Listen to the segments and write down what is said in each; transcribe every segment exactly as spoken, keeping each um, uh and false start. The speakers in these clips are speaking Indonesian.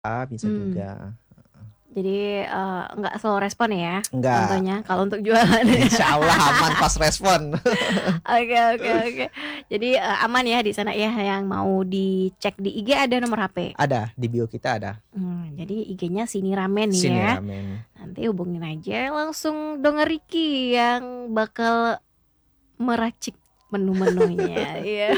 A, bisa Mmm. juga. Jadi, eee, enggak slow respon ya Enggak. contohnya kalau untuk jualan ya? Insya Allah aman fast respon. Oke oke oke. Jadi, eee, aman ya di sana ya, yang mau dicek di I G ada nomor H P? Ada, di bio kita ada. Mmm, jadi I G-nya Sini Ramen Sini ya. Ramen. Nanti hubungin aja langsung dengan Ricky yang bakal meracik menu-menunya ya.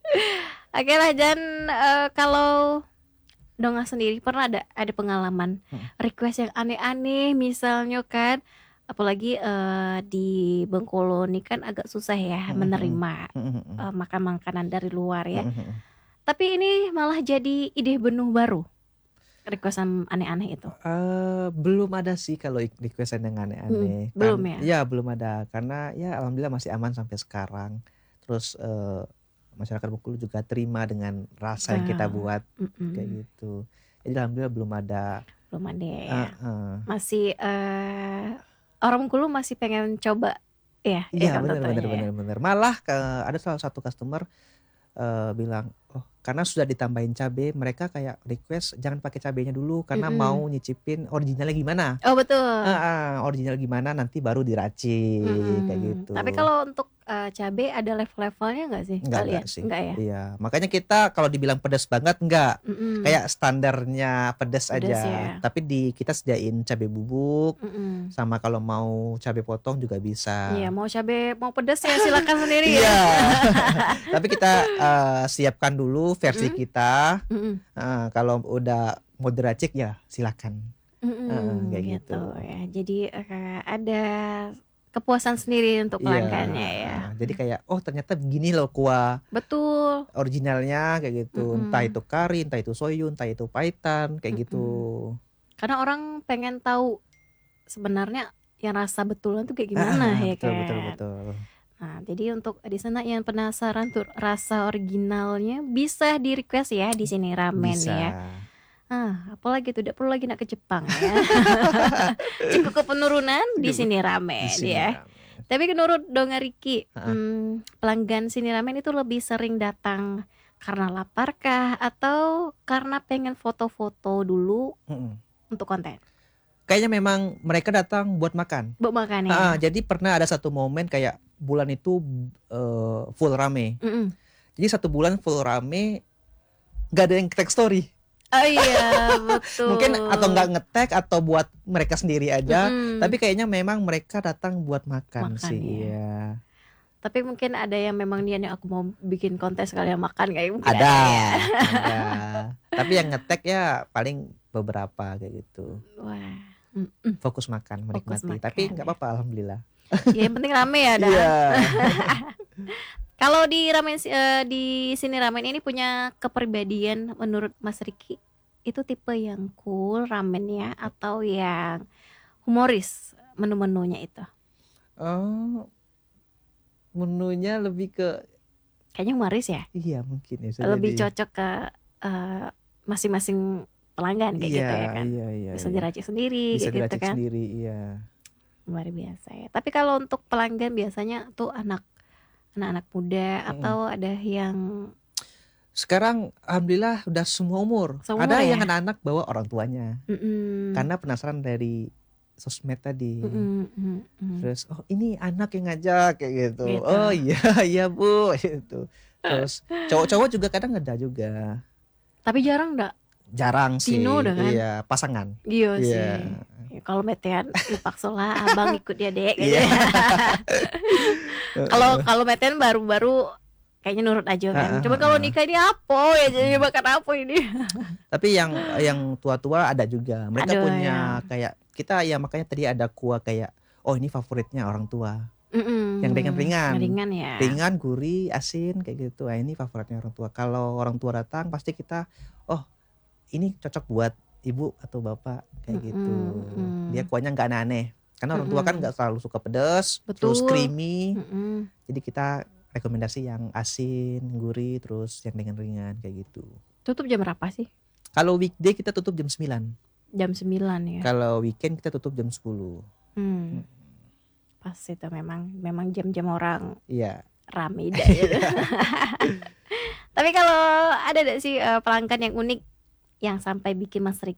Oke lah dan, eee, kalau Donga sendiri pernah ada ada pengalaman Mhm. request yang aneh-aneh misalnya kan, apalagi, eee, di Bengkulu ini kan agak susah ya Mhm mhm. menerima, Mhm mhm. eee, makan makanan dari luar ya. Mhm mhm. Tapi ini malah jadi ide menu baru, request-an aneh-aneh itu? Eee, belum ada sih kalau ik request-an yang Mhm, aneh-aneh. belum Kan ya? iya belum ada karena ya alhamdulillah masih aman sampai sekarang. Terus, eee, masyarakat Bengkulu juga terima dengan rasa yang kita Wow, buat, mhm. kayak gitu. Jadi alhamdulillah belum ada. Belum ada ya. Heeh. Masih, eee, orang Bengkulu masih pengen coba ya ya Iya kan bener bener tentunya ya? bener bener. Malah ke ada salah satu customer, eee, bilang, oh karena sudah ditambahin cabe mereka kayak request jangan pakai cabenya dulu karena Mhm. mau nyicipin originalnya gimana. Oh betul. Heeh, original gimana nanti baru diracik, kayak Mhm, tapi gitu. kalau untuk, eee, cabe ada level-levelnya nggak sih Enggak enggak kalian? sih, Enggak ya? iya. Makanya kita kalau dibilang pedes banget enggak, Mhm. kayak standarnya pedes Pedes aja. ya? Tapi di kita sediain cabe bubuk, Mhm. sama kalau mau cabe potong juga Iya bisa. mau cabe mau pedes ya silakan sendiri ya. Iya. Tapi kita, eee, siapkan dulu versi Mhm, kita, mhm. heeh, kalau udah mau diracik ya silakan. Heeh, Mhm, kayak gitu gitu. ya. Jadi, eee, ada kepuasan sendiri untuk Iya, pelanggannya ya. heeh. Jadi Mmm. kayak, oh ternyata begini loh kuah Betul. originalnya kayak gitu. Entah itu Mhm. kari, entah itu soyu, entah itu paitan, kayak gitu. Mhm. Karena orang pengen tahu sebenarnya yang rasa betulan tuh kayak Heeh gimana heeh, ya betul betul kan. betul. Nah jadi untuk di sana yang penasaran tuh rasa originalnya bisa di-request ya di Sini Ramen Bisa. ya. Ah, apalagi tuh ndak perlu lagi nak ke Jepang ya. Cukup ke penurunan di Sini Di Ramen Sini ya. Ramen. Tapi menurut Donga Ricky, Heeh. mmm, pelanggan Sini Ramen itu lebih sering datang karena lapar kah atau karena pengen foto-foto dulu Mhm. untuk konten? Kayaknya memang mereka datang buat makan. Buat makan Heeh, ya? jadi pernah ada satu momen kayak bulan itu, eee, full rame. Mhm. Jadi satu bulan full rame, nggak ada yang tag story. Oh iya Mungkin atau nggak betul. nge-tag atau buat mereka sendiri aja, tapi Mhm. kayaknya memang mereka datang buat makan Makan sih, ya. iya. Tapi mungkin ada yang memang niatnya aku mau bikin konten sekalian makan kayak mungkin Ada ada ya. ada. Tapi yang nge-tag ya paling beberapa kayak gitu. Wah, mhm. Fokus makan, Fokus menikmati. Tapi makan nggak ya. apa-apa alhamdulillah. Ya yang penting rame ya dah. Iya. Kalau di ramen si eee, di Sini Ramen ini punya kepribadian menurut Mas Ricky, itu tipe yang cool ramennya atau yang humoris menu-menunya itu? Oh. Menunya lebih ke Kayaknya humoris ya? Iya mungkin ya, bisa Lebih jadi. cocok ke, eee, masing-masing pelanggan kayak Iya gitu ya kan? iya iya Bisa iya. diracik sendiri Bisa kayak gitu diracik kan? sendiri, iya. Luar biasa ya. Tapi kalau untuk pelanggan biasanya tuh anak anak-anak muda Mhm. atau ada yang Sekarang alhamdulillah udah semua umur. Seumur Ada yang ya? anak-anak bawa orang tuanya. Mhm. Karena penasaran dari sosmed tadi. Mhm mhm mhm. Terus, "Oh ini anak yang ngajak," kayak gitu. Gitu. "Oh iya iya Bu," gitu. Terus cowok-cowok juga kadang ada juga. Tapi jarang ndak? Jarang Tino sih, udah kan? iya pasangan. Iya Iya. sih. Ya kalau metean ya paksalah abang ikut ya Dek gitu Iya. ya. Kalau Heeh. kalau metean baru-baru kayaknya nurut aja kan. Heeh Cuma kalau heeh. nikah ini apo ya jadinya Mhm. makan apa ini? Tapi yang yang tua-tua ada juga. Mereka Aduh punya ya. kayak kita ya makanya tadi ada kuah kayak, oh ini favoritnya orang tua. Yang Mhm, ringan-ringan. ringan ya. Ringan, gurih, asin kayak gitu. Ah ini favoritnya orang tua. Kalau orang tua datang pasti kita, oh ini cocok buat ibu atau bapak kayak gitu. Mhm Dia mhm. kuahnya nggak aneh-aneh. Karena orang tua kan Mhm. nggak selalu suka pedes, terus Betul. creamy. Mhm. Jadi kita rekomendasi yang asin, gurih, terus yang ringan-ringan kayak gitu. Tutup jam berapa sih? Kalau weekday kita tutup jam sembilan. Jam sembilan ya? Kalau weekend kita tutup jam sepuluh. Mmm. Mhm. Pas itu memang memang jam-jam orang Iya. rame dah gitu. Tapi kalau ada ndak sih, eee, pelanggan yang unik yang sampai bikin Mas Riki